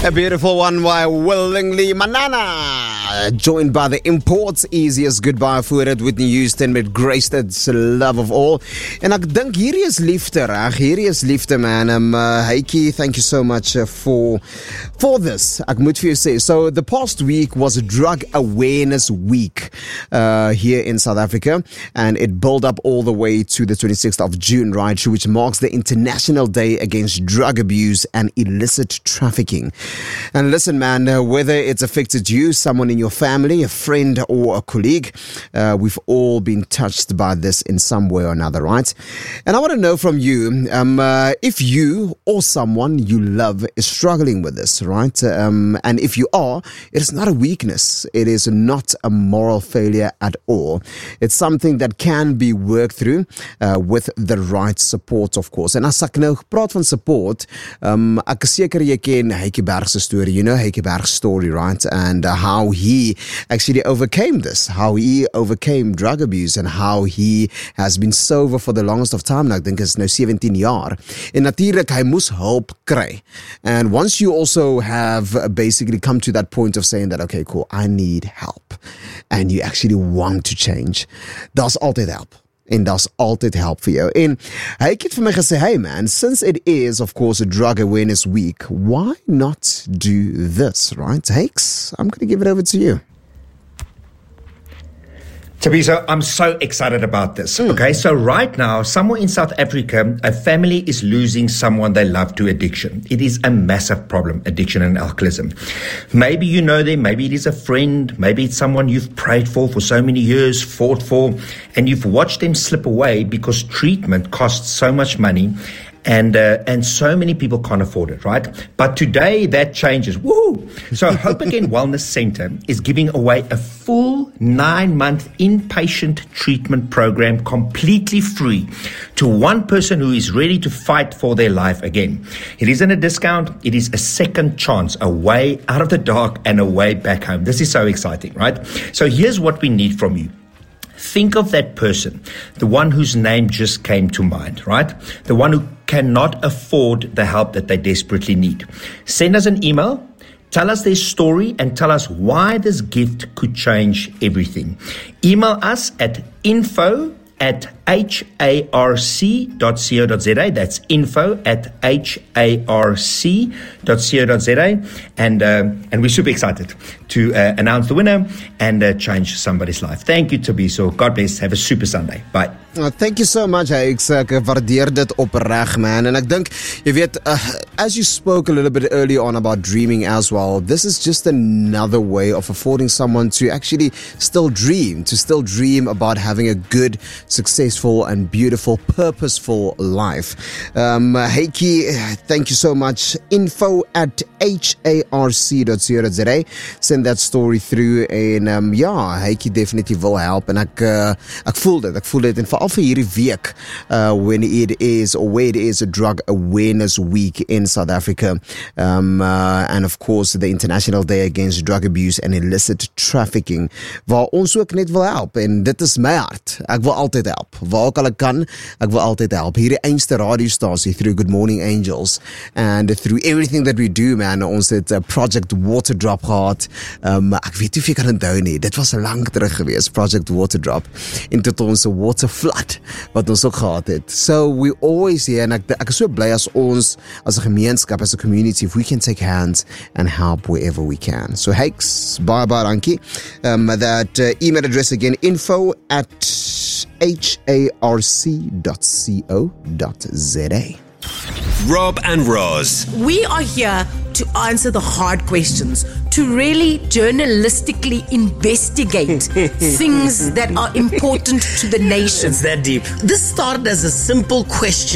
A beautiful one by Willingly Manana, joined by the Imports Easiest Goodbye Food at Whitney Houston met Graced's Love of All. En ek dink hierdie is liefde, reg? Hierdie is liefde, man. Heiki, thank you so much for this. Ek moet vir jou sê, so the past week was a Drug Awareness Week here in South Africa, and it built up all the way to the 26th of June, right, which marks the International Day Against Drug Abuse and Illicit Trafficking. And listen, man, whether it's affected you, someone in your family, a friend, or a colleague, we've all been touched by this in some way or another, right? And I want to know from you if you or someone you love is struggling with this, right? And if you are, it is not a weakness. It is not a moral failure at all. It's something that can be worked through with the right support, of course. And as ek nou praat van support, ek is seker jy ken Heike Berg's story. You know Heike Berg's story, right? And how he actually overcame this, how he overcame drug abuse, and how he has been sober for the longest of time. Ek dink is nou 17 jaar. En natuurlik, hy moes hulp kry. And once you also have basically come to that point of saying that, okay, cool, I need help, and you actually want to change, daar's altyd help. En daar's altyd help vir jou. En hy het vir my gesê, hey man, since it is, of course, a Drug Awareness Week, why not do this, right? Hakes, I'm going to give it over to you. Thabiso, I'm so excited about this. Okay, so right now, somewhere in South Africa, a family is losing someone they love to addiction. It is a massive problem, addiction and alcoholism. Maybe you know them, maybe it is a friend, maybe it's someone you've prayed for so many years, fought for, and you've watched them slip away because treatment costs so much money. And so many people can't afford it, right? But today that changes. Woohoo! So Hope Again Wellness Center is giving away a full 9-month inpatient treatment program completely free to one person who is ready to fight for their life again. It isn't a discount. It is a second chance, a way out of the dark and a way back home. This is so exciting, right? So here's what we need from you. Think of that person, the one whose name just came to mind, right? The one who cannot afford the help that they desperately need. Send us an email, tell us their story, and tell us why this gift could change everything. Email us at info@harc.co.za. That's info@harc.co.za. And we're super excited to announce the winner and change somebody's life. Thank you, Thabiso. God bless. Have a super Sunday. Bye. Thank you so much, Hakes. Ek waardeer dit opreg, man. En ek dink, jy weet, as you spoke a little bit earlier on about dreaming as well, this is just another way of affording someone to actually still dream about having a good, successful and beautiful, purposeful life. Heiki, thank you so much. info@harc.co.za. Send that story through, and Heiki definitely will help, and ek voel dit, en veral vir hierdie week, when it is, or where it is, a Drug Awareness Week in South Africa, and of course the International Day Against Drug Abuse and Illicit Trafficking, waar ons ook net wil help, en dit is my hart. Ek wil altyd help, waar ook al ek kan, ek wil altyd help. Hierdie einste radiostasie, through Good Morning Angels, and through everything that we do, man, ons het Project Waterdrop gehad. Ek weet nie of jy kan onthou nie, dit was lang terug gewees, Project Waterdrop, en tot ons water flood wat ons ook gehad het. So we always here, en ek is so bly as ons as 'n gemeenskap, as a community, if we can take hands and help wherever we can. So Hakes, bye dankie. That email address again, info@harc.co.za. Rob and Roz. We are here to answer the hard questions, to really journalistically investigate things that are important to the nation. It's that deep. This started as a simple question.